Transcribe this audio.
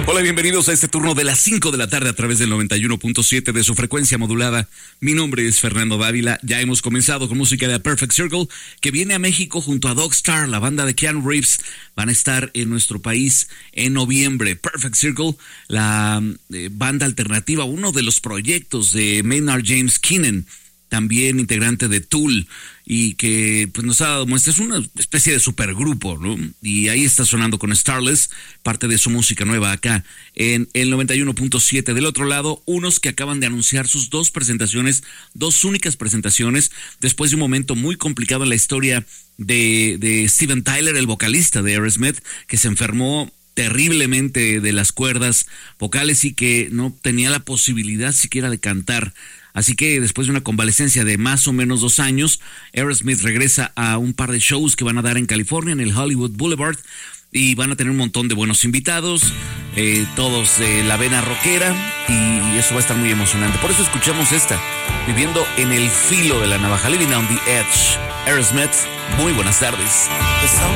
Hola, bienvenidos a este turno de las 5 de la tarde a través del 91.7 de su frecuencia modulada. Mi nombre es Fernando Dávila. Ya hemos comenzado con música de A Perfect Circle, que viene a México junto a Dogstar, la banda de Keanu Reeves. Van a estar en nuestro país en noviembre. Perfect Circle, la banda alternativa, uno de los proyectos de Maynard James Keenan, también integrante de Tool, y que pues nos ha dado muestra. Es una especie de supergrupo, ¿no? Y ahí está sonando con Starless, parte de su música nueva acá en el 91.7. Del otro lado, unos que acaban de anunciar sus dos únicas presentaciones, después de un momento muy complicado en la historia de Steven Tyler, el vocalista de Aerosmith, que se enfermó terriblemente de las cuerdas vocales y que no tenía la posibilidad siquiera de cantar. Así que después de una convalecencia de más o menos 2 años, Aerosmith regresa a un par de shows que van a dar en California, en el Hollywood Boulevard, y van a tener un montón de buenos invitados, todos de la vena rockera, y eso va a estar muy emocionante. Por eso escuchamos esta, Viviendo en el filo de la navaja, Living on the Edge. Aerosmith, muy buenas tardes.